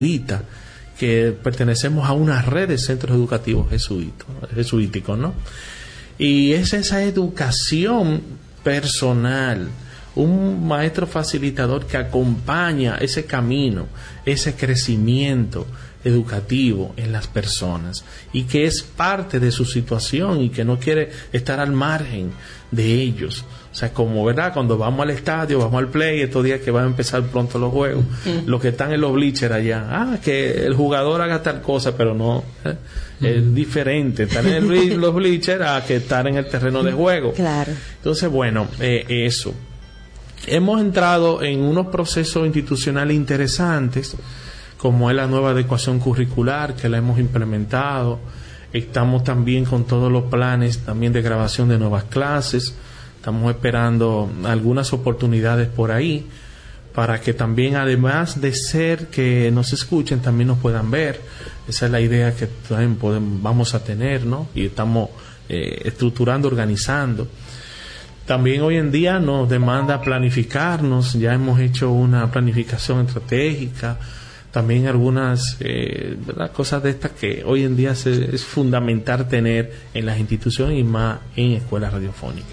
que pertenecemos a una red de centros educativos jesuíticos, ¿no? Y es esa educación personal, un maestro facilitador que acompaña ese camino, ese crecimiento educativo en las personas, y que es parte de su situación y que no quiere estar al margen de ellos. O sea, como, ¿verdad? Cuando vamos al estadio, vamos al play, estos días que van a empezar pronto los juegos, los que están en los bleachers allá, que el jugador haga tal cosa, pero no, es diferente estar en los bleachers a que estar en el terreno de juego. Claro. Entonces, bueno, eso. Hemos entrado en unos procesos institucionales interesantes, como es la nueva adecuación curricular, que la hemos implementado. Estamos también con todos los planes también de grabación de nuevas clases. Estamos esperando algunas oportunidades por ahí para que también, además de ser que nos escuchen, también nos puedan ver. Esa es la idea que también vamos a tener, ¿no? Y estamos estructurando, organizando. También hoy en día nos demanda planificarnos. Ya hemos hecho una planificación estratégica. También algunas cosas de estas que hoy en día es fundamental tener en las instituciones y más en escuelas radiofónicas.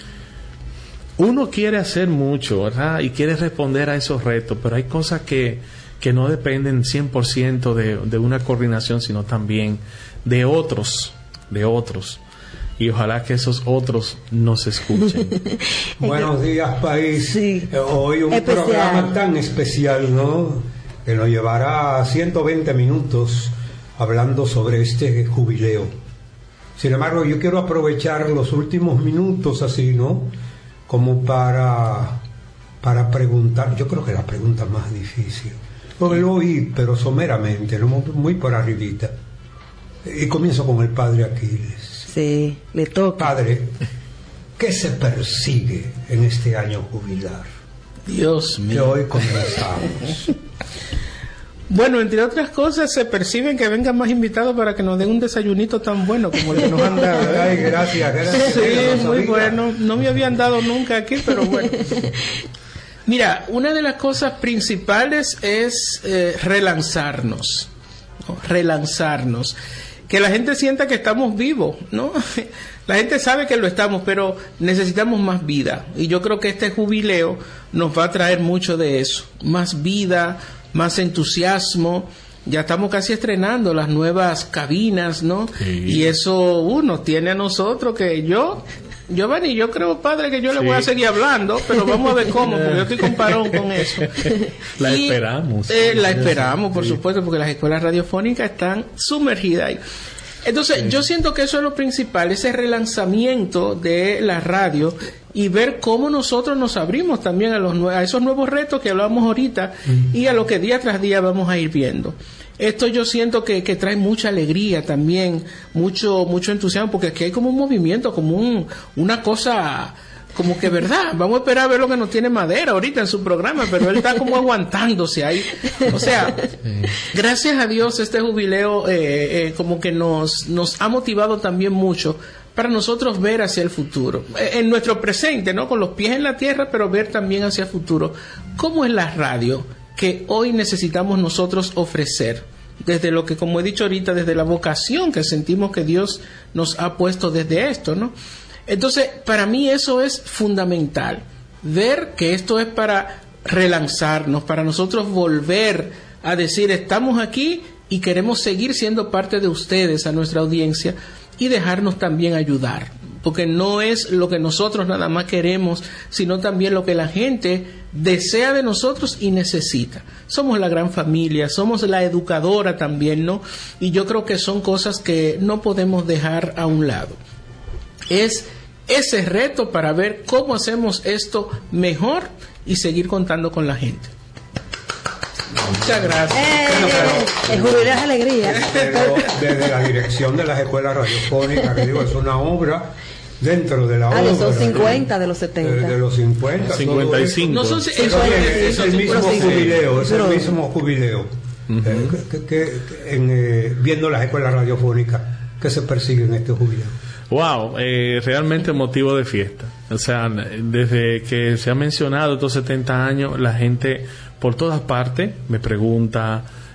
Uno quiere hacer mucho, ¿verdad? Y quiere responder a esos retos, pero hay cosas que no dependen 100% de una coordinación, sino también de otros. Y ojalá que esos otros nos escuchen. Buenos días, país. Sí. Hoy un programa tan especial, ¿no? Que nos llevará 120 minutos hablando sobre este jubileo. Sin embargo, yo quiero aprovechar los últimos minutos así, ¿no? Como para preguntar, yo creo que la pregunta más difícil, porque lo oí, pero someramente, ¿no? Muy por arribita. Y comienzo con el padre Aquiles. Sí, le toca. Padre, ¿qué se persigue en este año jubilar? Dios mío. Que hoy comenzamos. Bueno, entre otras cosas, se perciben que vengan más invitados para que nos den un desayunito tan bueno como el que nos han dado. Ay, gracias. Sí, muy bueno. No me habían dado nunca aquí, pero bueno. Mira, una de las cosas principales es relanzarnos, ¿no? Relanzarnos. Que la gente sienta que estamos vivos, ¿no? La gente sabe que lo estamos, pero necesitamos más vida. Y yo creo que este jubileo nos va a traer mucho de eso. Más vida, más entusiasmo. Ya estamos casi estrenando las nuevas cabinas, ¿no? Sí. Y eso nos tiene a nosotros que Giovanni, yo creo, padre, que yo le voy a seguir hablando, pero vamos a ver cómo, porque yo estoy con parón con eso. La esperamos. La esperamos, por supuesto, porque las escuelas radiofónicas están sumergidas ahí. Entonces, yo siento que eso es lo principal, ese relanzamiento de la radio y ver cómo nosotros nos abrimos también a esos nuevos retos que hablábamos ahorita y a lo que día tras día vamos a ir viendo. Esto yo siento que trae mucha alegría también, mucho entusiasmo, porque aquí hay como un movimiento, como una cosa, como que verdad, vamos a esperar a ver lo que nos tiene Madera ahorita en su programa, pero él está como aguantándose ahí. O sea, gracias a Dios este jubileo como que nos ha motivado también mucho para nosotros ver hacia el futuro, en nuestro presente, ¿no? Con los pies en la tierra, pero ver también hacia el futuro. ¿Cómo es la radio que hoy necesitamos nosotros ofrecer? Desde lo que, como he dicho ahorita, desde la vocación que sentimos que Dios nos ha puesto desde esto, ¿no? Entonces, para mí eso es fundamental, ver que esto es para relanzarnos, para nosotros volver a decir, estamos aquí y queremos seguir siendo parte de ustedes, a nuestra audiencia, y dejarnos también ayudar, porque no es lo que nosotros nada más queremos, sino también lo que la gente desea de nosotros y necesita. Somos la gran familia, somos la educadora también, ¿no? Y yo creo que son cosas que no podemos dejar a un lado. Es ese reto para ver cómo hacemos esto mejor y seguir contando con la gente. Muchas gracias. El jubileo es alegría. Pero desde la dirección de las escuelas radiofónicas, que digo, es una obra dentro de la obra. Son 50 de los 70. De los 50. 55. No son 50. Es el mismo jubileo, es el mismo jubileo. Viendo las escuelas radiofónicas que se persiguen este jubileo. Wow, realmente motivo de fiesta. O sea, desde que se ha mencionado estos 70 años, la gente por todas partes me pregunta,